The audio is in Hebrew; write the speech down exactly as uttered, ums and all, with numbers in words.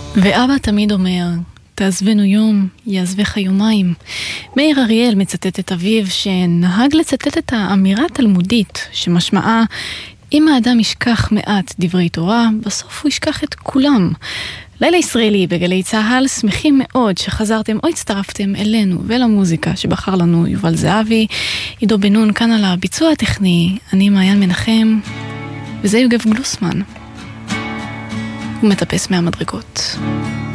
ואבא תמיד אומר, תעזבנו יום, יעזבך יומיים. מאיר אריאל מצטט את אביו שנהג לצטט את האמירה התלמודית שמשמעה, אם האדם ישכח מעט דברי תורה, בסוף הוא ישכח את כולם. לילה ישראלי בגלי צהל, שמחים מאוד שחזרתם או הצטרפתם אלינו ולמוזיקה שבחר לנו יובל זהבי. עידו בנון כאן על הביצוע הטכני, אני מעיין מנחם, וזה יוגב גלוסמן. הוא מטפס מהמדרגות.